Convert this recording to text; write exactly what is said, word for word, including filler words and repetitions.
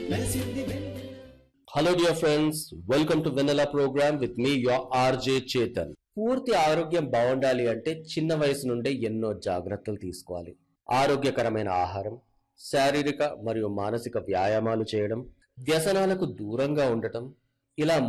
Hello dear friends, welcome to Vanilla program with me your R J Chetan. పూర్తి ఆరోగ్యం బాగుండాలి అంటే చిన్న వయసు నుండే ఎన్నో జాగ్రత్తలు తీసుకోవాలి. ఆరోగ్యకరమైన ఆహారం, శారీరక మరియు మానసిక వ్యాయామాలు చేయడం, వ్యసనాలకు దూరంగా ఉండటం, ఇలా